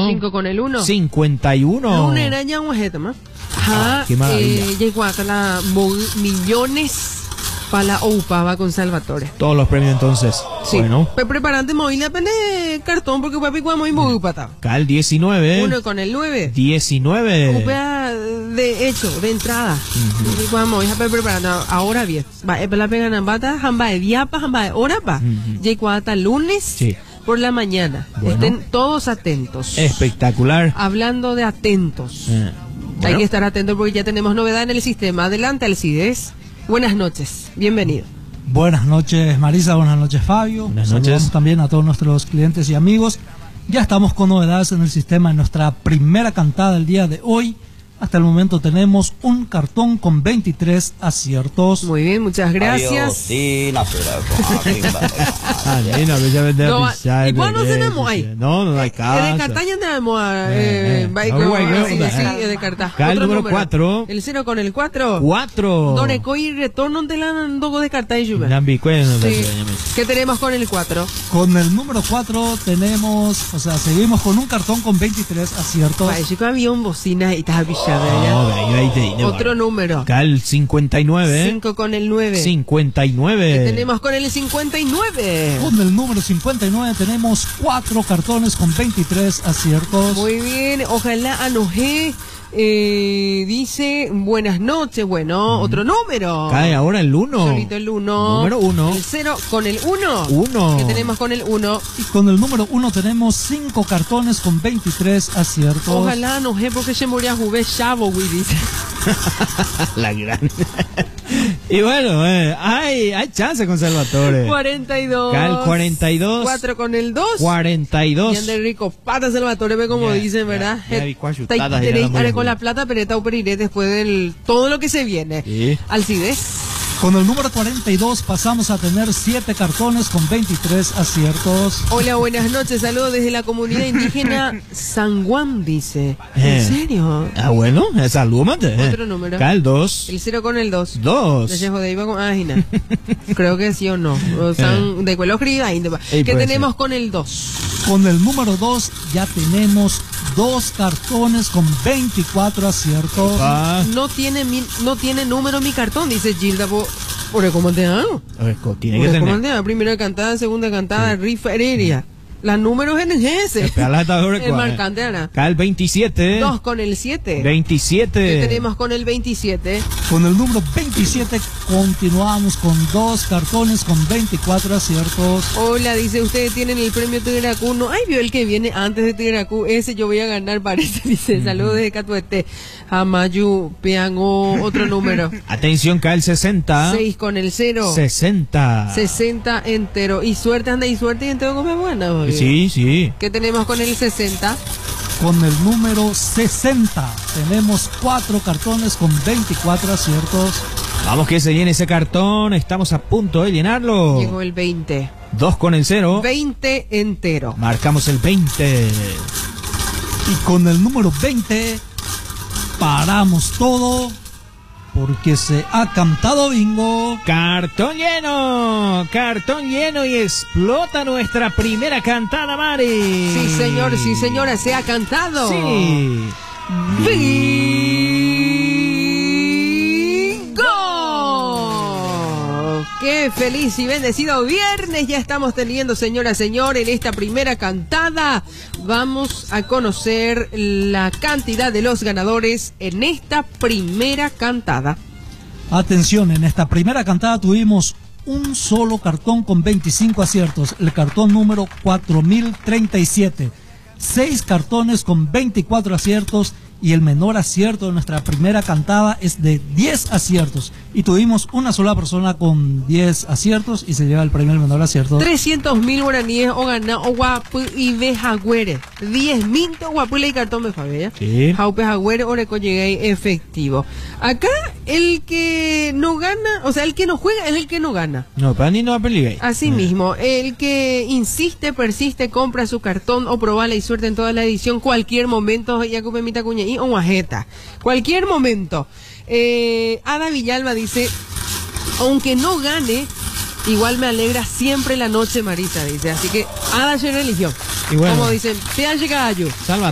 51. 5 con el 1. 51. Luna era ya un jeta más. Qué maravilla. Llegó hasta la millones para la OUPA con Salvatore. Todos los premios entonces. Sí. Bueno. Pero preparante móvil la pene cartón porque papi cuando muy pata. Cal 19. 1 con el 9. 19. UPA de hecho, de entrada. Y cuando ya preparando ahora bien. Va, la pegan en bata, jamba de diapa, jamba de hora pa. Llegó hasta lunes. Sí. Por la mañana. Bueno. Estén todos atentos. Espectacular. Hablando de atentos. Hay Bueno. que estar atentos porque ya tenemos novedad en el sistema. Adelante, Alcides. Buenas noches. Bienvenido. Buenas noches, Marisa. Buenas noches, Fabio. Buenas Saludamos noches. también a todos nuestros clientes y amigos. Ya estamos con novedades en el sistema en nuestra primera cantada del día de hoy. Hasta el momento tenemos un cartón con 23 aciertos. Muy bien, muchas gracias. ¿Y cuándo tenemos ahí? No hay caso. De Cartaña tenemos no, guay, sí, no, de Cartaña. Acá el número 4. El 0 con el 4. 4. Donde coi retorno de la dogo de Cartaña. Sí. ¿Qué tenemos con el 4? Con el número 4 tenemos, seguimos con un cartón con 23 aciertos. Ay, chico, había un bocina y estaba pillada. Otro número. Cal 59. 5 con el 9. 59. ¿Qué tenemos con el 59? Con el número 59 tenemos 4 cartones con 23 aciertos. Muy bien, ojalá Anojé dice buenas noches. Bueno, otro número. Cae ahora el 1. Solito el 1. Número 1. El 0 con el 1. 1. ¿Qué tenemos con el 1? Y con el número 1 tenemos 5 cartones con 23 aciertos. Ojalá Anojé porque se moría jugué chavo, güey, dice. La gran. Y bueno, hay chance con Salvatore. 42. Cal 42. 4 con el 2. 42. Y ande rico, pata Salvatore, ve como dicen, ¿verdad? Con la plata, pero está operiré después del todo lo que se viene. Sí. Alcides. Con el número 42 pasamos a tener 7 cartones con 23 aciertos. Hola, buenas noches. Saludos desde la comunidad indígena San Juan, dice. ¿En serio? Bueno, saludos. Otro número. Cal 2. El 0 con el 2. 2. De iba con ágina. Creo que sí o no. O sea, de cuelo escriba. ¿Qué tenemos con el 2? Con el número 2 ya tenemos 2 cartones con 24 aciertos. No tiene número mi cartón, dice Gilda. Por cómo te hago. Tiene que tener. Primera cantada, segunda cantada, rifa heredia. Las números en ese. El marcante, Ana. Cal 27. 2 con el 7. 27. ¿Qué tenemos con el 27? Con el número 27 continuamos con 2 cartones con 24 aciertos. Hola, dice, ustedes tienen el premio Tigracú. No, ay, vio el que viene antes de Tigracú. Ese yo voy a ganar, parece. Dice, saludos desde Catuete. Amayu, Piango, otro número. Atención, Cal 60. 6 con el 0. 60. 60 entero. Y suerte, anda y suerte y entero come buena. Oye. Sí. ¿Qué tenemos con el 60? Con el número 60 tenemos 4 cartones con 24 aciertos. Vamos que se llene ese cartón, estamos a punto de llenarlo. Llegó el 20. 2 con el 0. 20 entero. Marcamos el 20. Y con el número 20 paramos todo porque se ha cantado bingo. Cartón lleno y explota nuestra primera cantada, Mari. Sí, señor, sí, señora, se ha cantado. Sí. ¡Bingo! ¡Qué feliz y bendecido viernes! Ya estamos teniendo, señora, señor, en esta primera cantada. Vamos a conocer la cantidad de los ganadores en esta primera cantada. Atención, en esta primera cantada tuvimos un solo cartón con 25 aciertos, el cartón número 4037. 6 cartones con 24 aciertos y el menor acierto de nuestra primera cantada es de 10 aciertos. Y tuvimos una sola persona con 10 aciertos y se lleva el premio menor acierto. 300.000 guaraníes o gana o guapu y ve jagüere. 10.000 guapu y cartón me fabella. Sí. Jaupe jagüere o reco llegué efectivo. Acá el que no gana, o sea, el que no juega es el que no gana. No, para ni no va a pelear. Así mismo, el que insiste, persiste, compra su cartón o probala y suerte en toda la edición, cualquier momento, ya come mi tacuña y o guajeta. Cualquier momento. Ada Villalba dice, aunque no gane, igual me alegra siempre la noche, Marisa, dice. Así que, Ada es religión. Y bueno, como dicen, te ha llegado yo. Salva